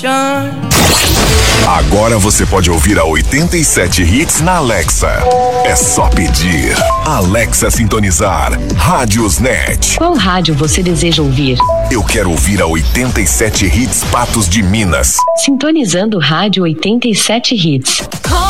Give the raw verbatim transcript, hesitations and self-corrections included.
Agora você pode ouvir a oitenta e sete Hits na Alexa. É só pedir. Alexa sintonizar Rádiosnet. Qual rádio você deseja ouvir? Eu quero ouvir a oitenta e sete Hits Patos de Minas. Sintonizando Rádio oitenta e sete Hits.